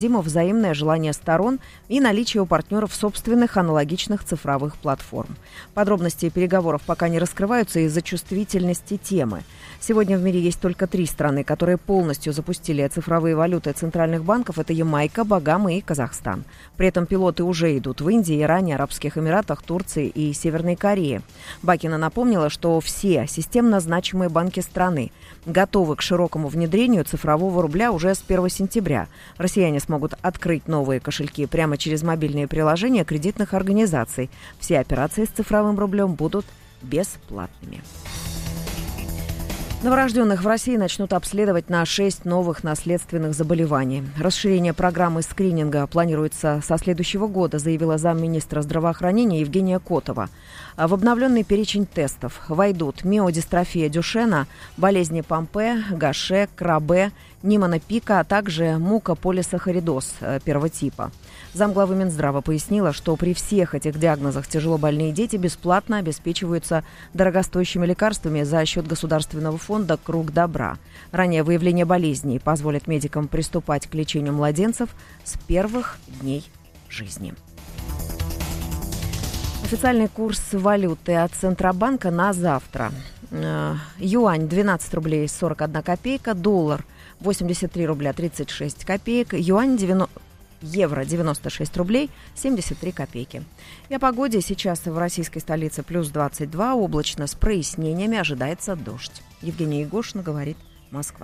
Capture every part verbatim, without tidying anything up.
взаимное желание сторон и наличие у партнеров собственных аналогичных цифровых платформ. Подробности переговоров пока не раскрываются из-за чувствительности темы. Сегодня в мире есть только три страны, которые полностью запустили цифровые валюты центральных банков. Это Ямайка, Багамы и Казахстан. При этом пилоты уже идут в Индии, Иране, Арабских Эмиратах, Турции и Северной Корее. Бакина напомнила, что все системно значимые банки страны готовы к широкому внедрению цифрового рубля уже с первого сентября. Россияне смогут открыть новые кошельки прямо через мобильные приложения кредитных организаций. Все операции с цифровым рублем будут бесплатными. Новорожденных в России начнут обследовать на шесть новых наследственных заболеваний. Расширение программы скрининга планируется со следующего года, заявила замминистра здравоохранения Евгения Котова. В обновленный перечень тестов войдут миодистрофия Дюшена, болезни Помпе, Гаше, Крабе, Нимана-Пика, а также мукополисахаридоз первого типа. Замглавы Минздрава пояснила, что при всех этих диагнозах тяжелобольные дети бесплатно обеспечиваются дорогостоящими лекарствами за счет государственного фонда «Круг добра». Ранее выявление болезней позволит медикам приступать к лечению младенцев с первых дней жизни. Официальный курс валюты от Центробанка на завтра. Юань двенадцать рублей сорок одна копейка, доллар восемьдесят три рубля тридцать шесть копеек, юань девяносто... евро девяносто шесть рублей семьдесят три копейки. И о погоде. Сейчас в российской столице плюс двадцать два, облачно с прояснениями, ожидается дождь. Евгения Егошина говорит «Москва».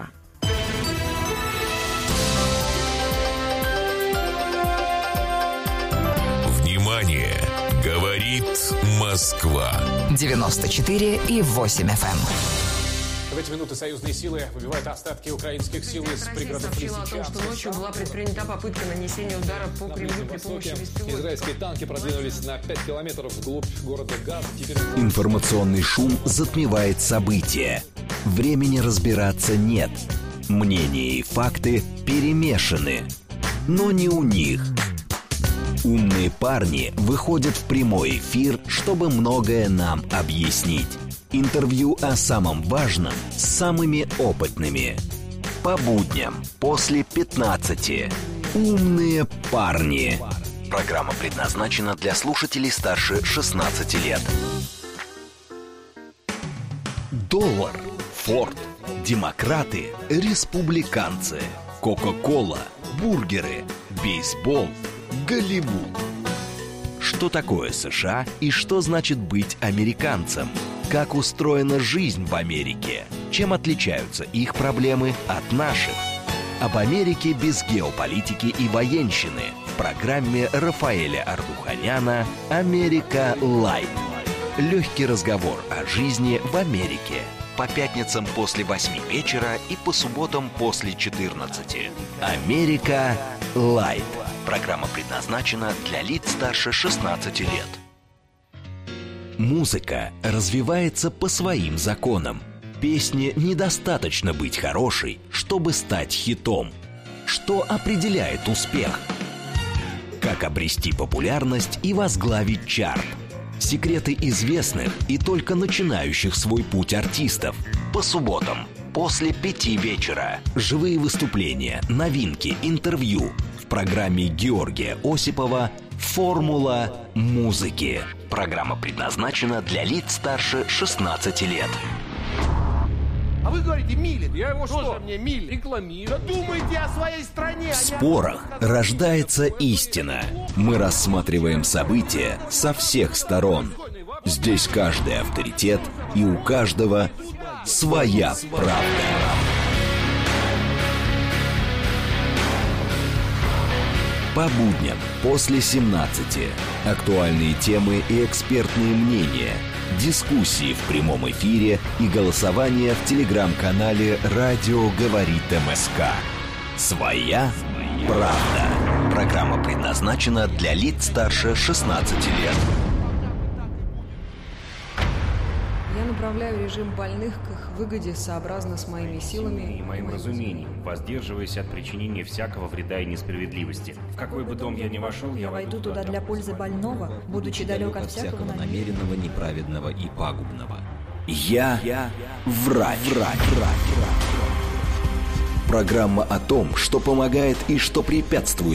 Внимание! Говорит Москва. девяносто четыре и восемь эф эм. В эти минуты союзные силы выбивают остатки украинских сил из пригородов Лисичанска. Сообщила о том, что ночью была предпринята попытка нанесения удара по Кремлю при помощи беспилотников. Израильские танки продвинулись на пять километров вглубь города Газ. Теперь... Информационный шум затмевает события. Времени разбираться нет. Мнения и факты перемешаны. Но не у них. Умные парни выходят в прямой эфир, чтобы многое нам объяснить. Интервью о самом важном с самыми опытными. По будням после пятнадцати. Умные парни. Программа предназначена для слушателей старше шестнадцати лет. Доллар, Форд, демократы, республиканцы, Кока-кола, бургеры, бейсбол, Голливуд. Что такое США и что значит быть американцем? Как устроена жизнь в Америке? Чем отличаются их проблемы от наших? Об Америке без геополитики и военщины в программе Рафаэля Ардуханяна «Америка Лайт». Легкий разговор о жизни в Америке. По пятницам после восьми вечера и по субботам после четырнадцати. «Америка Лайт». Программа предназначена для лиц старше шестнадцати лет. Музыка развивается по своим законам. Песне недостаточно быть хорошей, чтобы стать хитом. Что определяет успех? Как обрести популярность и возглавить чарт? Секреты известных и только начинающих свой путь артистов. По субботам после пяти вечера. Живые выступления, новинки, интервью. В программе Георгия Осипова «Формула музыки». Программа предназначена для лиц старше шестнадцати лет. А вы говорите Милин. Я его что? Тоже мне Милин. Рекламирую. Да думайте о своей стране. В спорах рождается истина. Мы рассматриваем события со всех сторон. Здесь каждый авторитет, и у каждого своя правда. По будням после семнадцати. Актуальные темы и экспертные мнения. Дискуссии в прямом эфире и голосование в телеграм-канале «Радио говорит МСК». Своя правда. Программа предназначена для лиц старше шестнадцати лет. Я направляю режим больных к их выгоде сообразно с моими силами и моим разумением, воздерживаясь от причинения всякого вреда и несправедливости. В какой бы дом я ни вошел, я, я войду туда для пользы больного, будучи далек от всякого намеренного, неправедного и пагубного. Я, я врач. врач. врач. Программа о том, что помогает и что препятствует